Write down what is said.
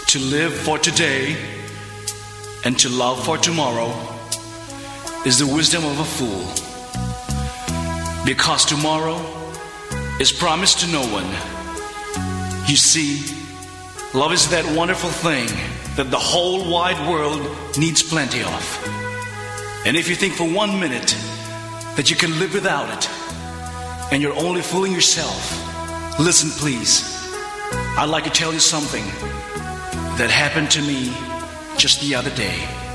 To live for today and to love for tomorrow is the wisdom of a fool. Because tomorrow is promised to no one. You see, love is that wonderful thing that the whole wide world needs plenty of. And if you think for 1 minute that you can live without it, and you're only fooling yourself, listen please. I'd like to tell you something that happened to me just the other day.